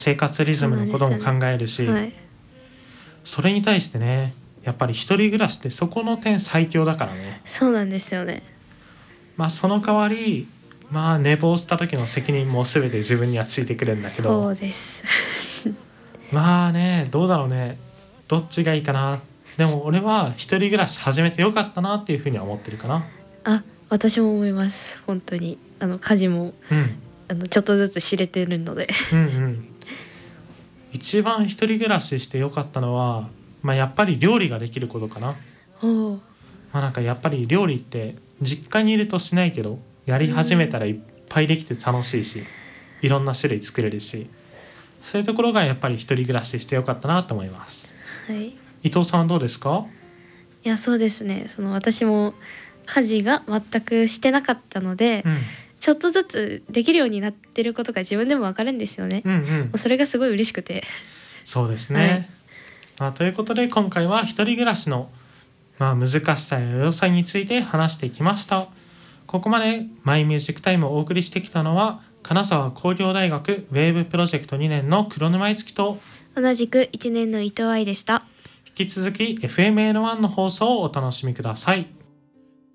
生活リズムのことも考えるし、 はい、 それに対してねやっぱり一人暮らしってそこの点最強だからね。 そうなんですよね。 その代わり寝坊した時の責任も全て自分にはついてくるんだけそど、 うですどうだろうね、どっちがいいかな。でも俺は一人暮らし始めてよかったなっていうふうには思ってるかな。 私も思います。本当に家事もちょっとずつ知れてるので一番一人暮らししてよかったのは、やっぱり料理ができることかな。なんかやっぱり料理って実家にいるとしないけどやり始めたらいっぱいできて楽しいし、いろんな種類作れるし、そういうところがやっぱり一人暮らししてよかったなと思います。 はい、 伊藤さんどうですか？ いやそうですね、私も家事が全くしてなかったので、ちょっとずつできるようになってることが自分でも分かるんですよね。それがすごい嬉しくて。 そうですね、ということで今回は一人暮らしの、難しさや良さについて話してきました。ここまでマイミュージックタイムをお送りしてきたのは金沢工業大学ウェーブプロジェクト2年の黒沼いつきと同じく1年の伊藤愛でした。 引き続き FMN1 の放送をお楽しみください。